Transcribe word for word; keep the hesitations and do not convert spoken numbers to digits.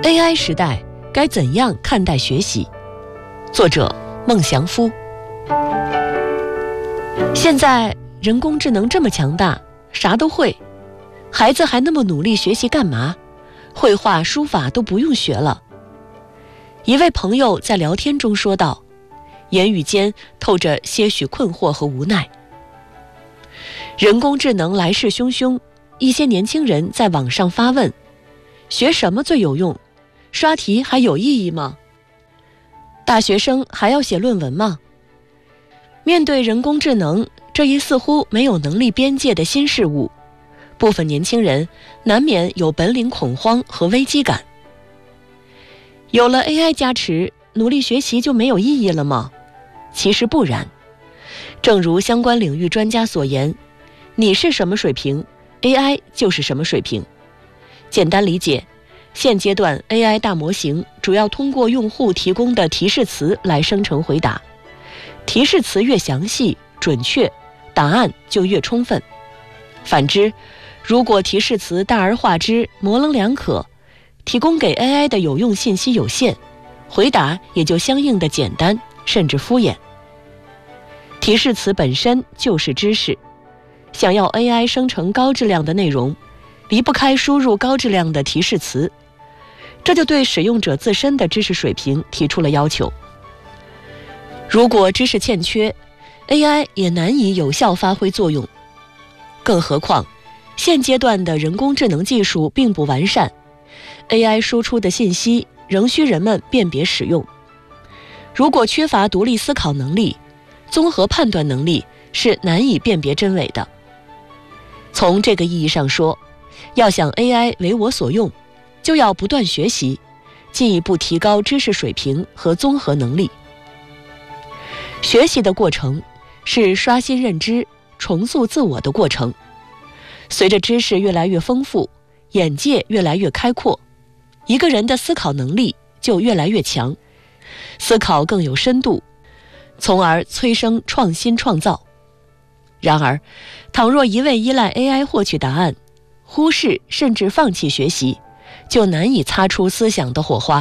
A I 时代该怎样看待学习？作者孟祥夫。现在人工智能这么强大，啥都会，孩子还那么努力学习干嘛？绘画、书法都不用学了。一位朋友在聊天中说道，言语间透着些许困惑和无奈。人工智能来势汹汹，一些年轻人在网上发问：学什么最有用？刷题还有意义吗？大学生还要写论文吗？面对人工智能这一似乎没有能力边界的新事物，部分年轻人难免有本领恐慌和危机感。有了 A I 加持，努力学习就没有意义了吗？其实不然。正如相关领域专家所言，你是什么水平， A I 就是什么水平。简单理解，现阶段 A I 大模型主要通过用户提供的提示词来生成回答，提示词越详细准确，答案就越充分。反之，如果提示词大而化之，模棱两可，提供给 A I 的有用信息有限，回答也就相应的简单甚至敷衍。提示词本身就是知识，想要 A I 生成高质量的内容，离不开输入高质量的提示词，这就对使用者自身的知识水平提出了要求。如果知识欠缺， A I 也难以有效发挥作用。更何况，现阶段的人工智能技术并不完善， A I 输出的信息仍需人们辨别使用。如果缺乏独立思考能力，综合判断能力是难以辨别真伪的。从这个意义上说，要想 A I 为我所用，就要不断学习，进一步提高知识水平和综合能力。学习的过程是刷新认知、重塑自我的过程。随着知识越来越丰富，眼界越来越开阔，一个人的思考能力就越来越强，思考更有深度，从而催生创新创造。然而，倘若一味依赖 A I 获取答案，忽视甚至放弃学习，就难以擦出思想的火花。